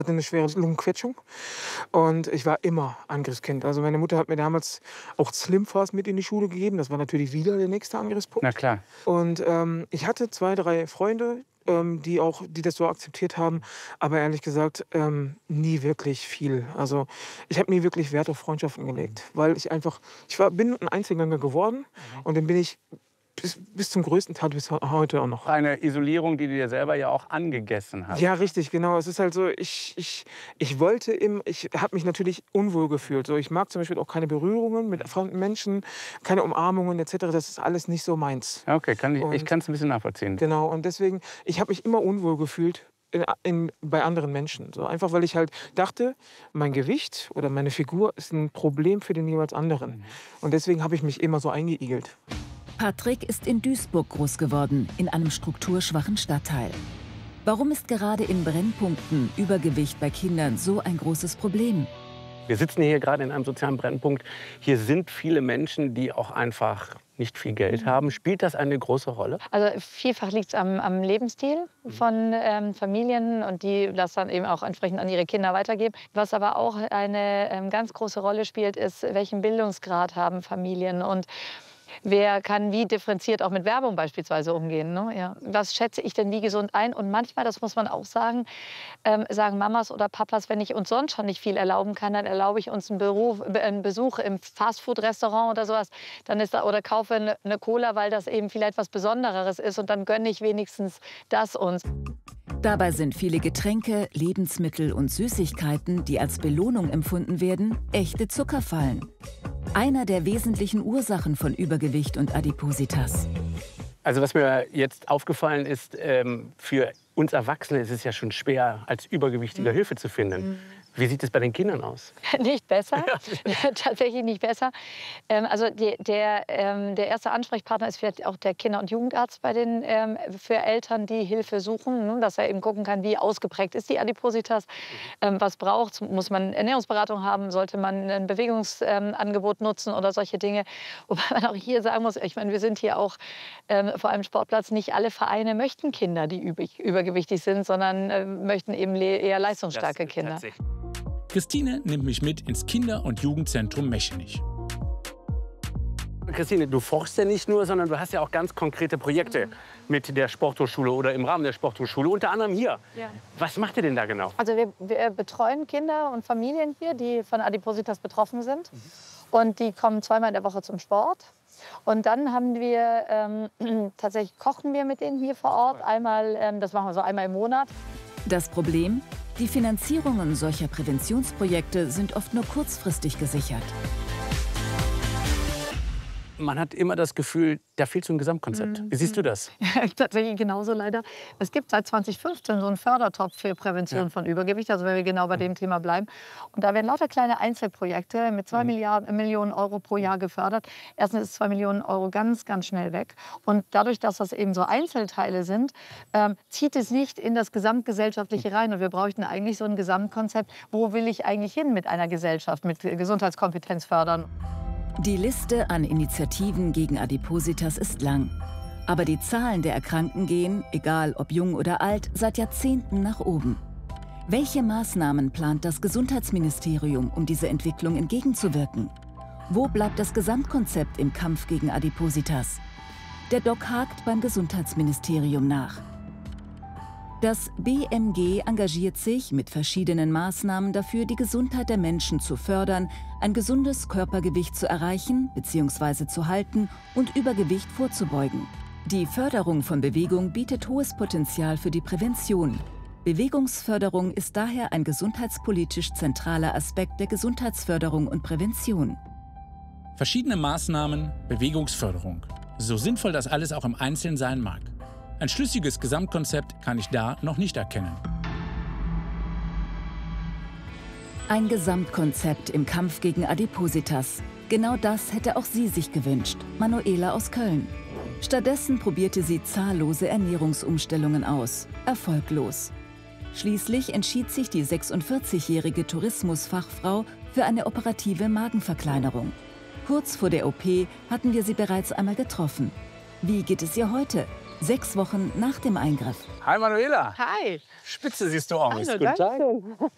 Hatte eine schwere Lungenquetschung und ich war immer Angriffskind. Also, meine Mutter hat mir damals auch Slimfast mit in die Schule gegeben. Das war natürlich wieder der nächste Na Angriffspunkt. klar. Und, ich hatte 2, 3 Freunde, die das so akzeptiert haben, aber ehrlich gesagt, nie wirklich viel. Also, ich habe nie wirklich Wert auf Freundschaften gelegt, weil bin 'n Einzelgänger geworden und dann bin ich bis zum größten Teil bis heute auch noch. Eine Isolierung, die du dir selber ja auch angegessen hast. Ja, richtig, genau. Es ist halt so, ich habe mich natürlich unwohl gefühlt. So, ich mag zum Beispiel auch keine Berührungen mit fremden Menschen, keine Umarmungen et cetera. Das ist alles nicht so meins. Ja, okay, ich Und kann es ein bisschen nachvollziehen. genau, und deswegen ich habe mich immer unwohl gefühlt bei anderen Menschen. So einfach, weil ich halt dachte, mein Gewicht oder meine Figur ist ein Problem für den jeweils anderen. Und deswegen habe ich mich immer so eingeigelt. Patrick ist in Duisburg groß geworden, in einem strukturschwachen Stadtteil. Warum ist gerade in Brennpunkten Übergewicht bei Kindern so ein großes Problem? Wir sitzen hier gerade in einem sozialen Brennpunkt. Hier sind viele Menschen, die auch einfach nicht viel Geld haben. Spielt das eine große Rolle? Also vielfach liegt es am Lebensstil von Familien und die das dann eben auch entsprechend an ihre Kinder weitergeben. Was aber auch eine ganz große Rolle spielt, ist, welchen Bildungsgrad haben Familien und wer kann wie differenziert auch mit Werbung beispielsweise umgehen. Ne? Ja. Was schätze ich denn wie gesund ein? Und manchmal, das muss man auch sagen, sagen Mamas oder Papas, wenn ich uns sonst schon nicht viel erlauben kann, dann erlaube ich uns einen Besuch im Fastfood-Restaurant oder sowas. Dann oder kaufe eine Cola, weil das eben vielleicht was Besondereres ist. Und dann gönne ich wenigstens das uns. Dabei sind viele Getränke, Lebensmittel und Süßigkeiten, die als Belohnung empfunden werden, echte Zuckerfallen. Einer der wesentlichen Ursachen von Übergewicht und Adipositas. Also was mir jetzt aufgefallen ist, für uns Erwachsene ist es ja schon schwer, als Übergewichtiger Hilfe zu finden. Wie sieht es bei den Kindern aus? Nicht besser, tatsächlich nicht besser. Also der erste Ansprechpartner ist vielleicht auch der Kinder- und Jugendarzt für Eltern, die Hilfe suchen, ne, dass er eben gucken kann, wie ausgeprägt ist die Adipositas, was braucht, muss man Ernährungsberatung haben, sollte man ein Bewegungsangebot nutzen oder solche Dinge. Wobei man auch hier sagen muss, ich meine, wir sind hier auch vor einem Sportplatz, nicht alle Vereine möchten Kinder, die übergewichtig sind, sondern möchten eben eher leistungsstarke Kinder. Christine nimmt mich mit ins Kinder- und Jugendzentrum Mechenich. Christine, du forschst ja nicht nur, sondern du hast ja auch ganz konkrete Projekte mit der Sporthochschule oder im Rahmen der Sporthochschule, unter anderem hier. Ja. Was macht ihr denn da genau? Also wir betreuen Kinder und Familien hier, die von Adipositas betroffen sind. Und die kommen zweimal in der Woche zum Sport. Und dann haben wir, tatsächlich kochen wir mit denen hier vor Ort. Einmal, das machen wir so einmal im Monat. Das Problem? Die Finanzierungen solcher Präventionsprojekte sind oft nur kurzfristig gesichert. Man hat immer das Gefühl, da fehlt so ein Gesamtkonzept. Wie siehst du das? Tatsächlich genauso leider. Es gibt seit 2015 so einen Fördertopf für Prävention von Übergewicht, also wenn wir genau bei dem Thema bleiben. Und da werden lauter kleine Einzelprojekte mit 2 Millionen Euro pro Jahr gefördert. Erstens ist 2 Millionen Euro ganz, ganz schnell weg. Und dadurch, dass das eben so Einzelteile sind, zieht es nicht in das Gesamtgesellschaftliche rein. Und wir bräuchten eigentlich so ein Gesamtkonzept, wo will ich eigentlich hin mit einer Gesellschaft, mit Gesundheitskompetenz fördern. Die Liste an Initiativen gegen Adipositas ist lang. Aber die Zahlen der Erkrankten gehen, egal ob jung oder alt, seit Jahrzehnten nach oben. Welche Maßnahmen plant das Gesundheitsministerium, um dieser Entwicklung entgegenzuwirken? Wo bleibt das Gesamtkonzept im Kampf gegen Adipositas? Der Doc hakt beim Gesundheitsministerium nach. Das BMG engagiert sich mit verschiedenen Maßnahmen dafür, die Gesundheit der Menschen zu fördern, ein gesundes Körpergewicht zu erreichen bzw. zu halten und Übergewicht vorzubeugen. Die Förderung von Bewegung bietet hohes Potenzial für die Prävention. Bewegungsförderung ist daher ein gesundheitspolitisch zentraler Aspekt der Gesundheitsförderung und Prävention. Verschiedene Maßnahmen, Bewegungsförderung. So sinnvoll das alles auch im Einzelnen sein mag. Ein schlüssiges Gesamtkonzept kann ich da noch nicht erkennen. Ein Gesamtkonzept im Kampf gegen Adipositas. Genau das hätte auch sie sich gewünscht, Manuela aus Köln. Stattdessen probierte sie zahllose Ernährungsumstellungen aus. Erfolglos. Schließlich entschied sich die 46-jährige Tourismusfachfrau für eine operative Magenverkleinerung. Kurz vor der OP hatten wir sie bereits einmal getroffen. Wie geht es ihr heute? 6 Wochen nach dem Eingriff. Hi Manuela. Hi. Spitze siehst du aus. Hallo, Guten Tag. danke.